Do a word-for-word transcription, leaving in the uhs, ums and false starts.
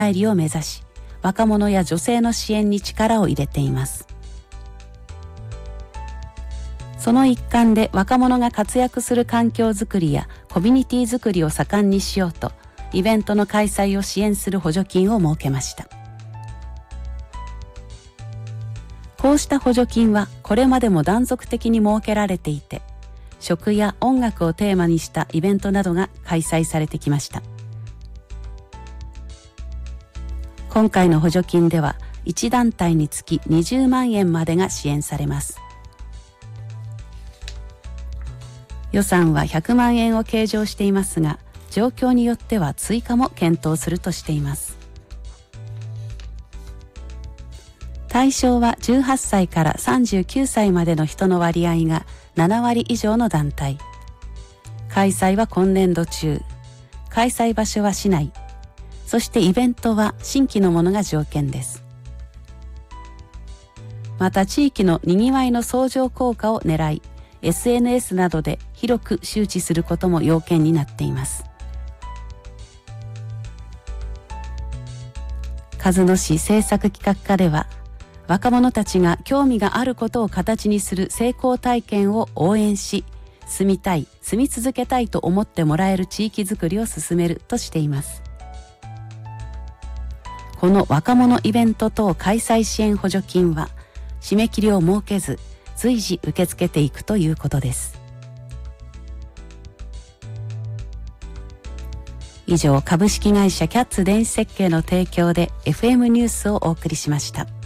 入りを目指し、若者や女性の支援に力を入れています。その一環で若者が活躍する環境づくりやコミュニティづくりを盛んにしようと、イベントの開催を支援する補助金を設けました。こうした補助金はこれまでも断続的に設けられていて、食や音楽をテーマにしたイベントなどが開催されてきました。今回の補助金ではいち団体につきにじゅうまんえんまでが支援されます。予算はひゃくまんえんを計上していますが、状況によっては追加も検討するとしています。対象はじゅうはっさいからさんじゅうきゅうさいまでの人の割合がななわり以上の団体。開催は今年度中。開催場所は市内。そしてイベントは新規のものが条件です。また地域のにぎわいの相乗効果を狙い、エスエヌエス などで広く周知することも要件になっています。鹿角市政策企画課では、若者たちが興味があることを形にする成功体験を応援し、住みたい、住み続けたいと思ってもらえる地域づくりを進めるとしています。この若者イベント等開催支援補助金は、締め切りを設けず、随時受け付けていくということです。以上、株式会社キャッツ電子設計の提供で エフエム ニュースをお送りしました。